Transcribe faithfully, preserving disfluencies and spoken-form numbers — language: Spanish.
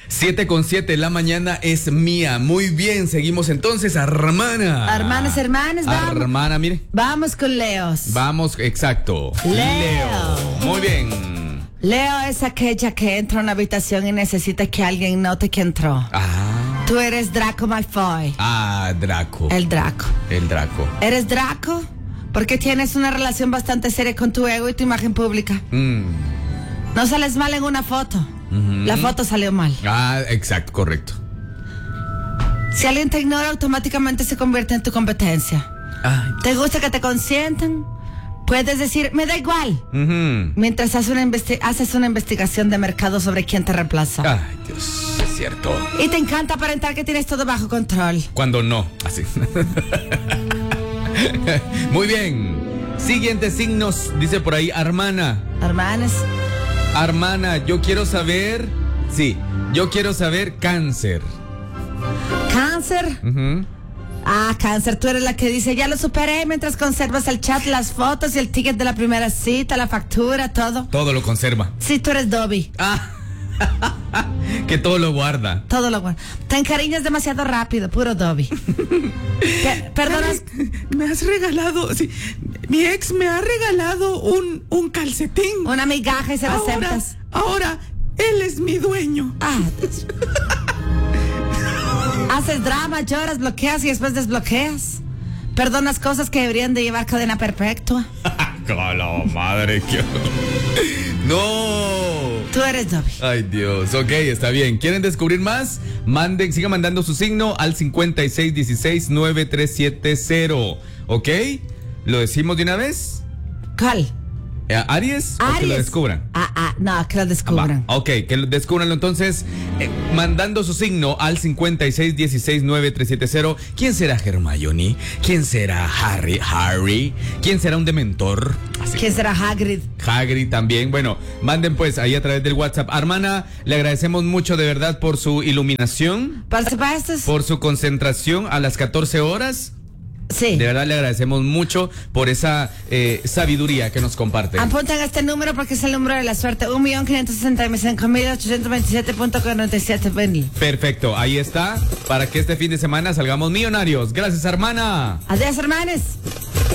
Siete con siete, la mañana es mía. Muy bien, seguimos entonces, hermana. Hermanas, hermanas, vamos. Hermana, mire. Vamos con Leos. Vamos, exacto. Leo. Leo. Muy bien. Leo es aquella que entra a una habitación y necesita que alguien note que entró. Ah. Tú eres Draco Malfoy. Ah, Draco. El Draco. El Draco. ¿Eres Draco? Porque tienes una relación bastante seria con tu ego y tu imagen pública. Mm. No sales mal en una foto. Uh-huh. La foto salió mal. Ah, exacto, correcto. Si alguien te ignora, automáticamente se convierte en tu competencia. Ay. ¿Te gusta que te consientan? Puedes decir, me da igual. Uh-huh. Mientras haces una, investi- haces una investigación de mercado sobre quién te reemplaza. Ay, Dios, es cierto. Y te encanta aparentar que tienes todo bajo control. Cuando no, así. Muy bien. Siguientes signos, dice por ahí, hermana. Hermanas. Hermana, yo quiero saber. Sí, yo quiero saber cáncer. Cáncer. Uh-huh. Ah, cáncer, tú eres la que dice, ya lo superé mientras conservas el chat, las fotos y el ticket de la primera cita, la factura, todo. Todo lo conserva. Sí, tú eres Dobby. Ah, que todo lo guarda. Todo lo guarda. Te encariñas demasiado rápido, puro Dobby. Pe- Perdonas. Me has regalado, sí, mi ex me ha regalado un, un calcetín. Una migaja y se la ahora, aceptas. ahora, él es mi dueño. Ah. Haces drama, lloras, bloqueas y después desbloqueas. Perdonas cosas que deberían de llevar cadena perpetua. ¡Cala madre! Que... ¡No! Tú eres Dobby. Ay, Dios. Ok, está bien. ¿Quieren descubrir más? Manden, sigan mandando su signo al cincuenta y seis dieciséis nueve tres siete cero. ¿Ok? ¿Lo decimos de una vez? ¿Cuál? Eh, ¿Aries? ¿O que lo descubran? Ah, ah, no, que lo descubran. Ah, ok, que lo descubranlo entonces, eh, mandando su signo al cincuenta y seis dieciséis nueve tres siete cero. ¿Quién será Hermione? ¿Quién será Harry? Harry? ¿Quién será un dementor? Así. ¿Quién será Hagrid? Hagrid también. Bueno, manden pues ahí a través del WhatsApp. Hermana, le agradecemos mucho de verdad por su iluminación, ¿Participaste? por su concentración a las catorce horas. Sí. De verdad le agradecemos mucho por esa eh, sabiduría que nos comparte. Apunten a este número porque es el número de la suerte. Un millón quinientos sesenta y cinco mil ochocientos veintisiete punto cuarenta y siete. Perfecto, ahí está. Para que este fin de semana salgamos millonarios. Gracias, hermana. Adiós, hermanos.